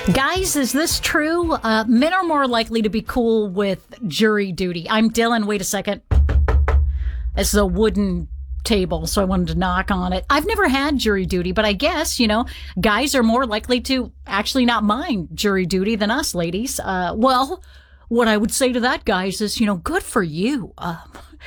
Guys, is this true? Men are more likely to be cool with jury duty. I'm Dylan. Wait a second. This is a wooden table, so I wanted to knock on it. I've never had jury duty, but I guess, guys are more likely to actually not mind jury duty than us ladies. Well, what I would say to that, guys, is, good for you.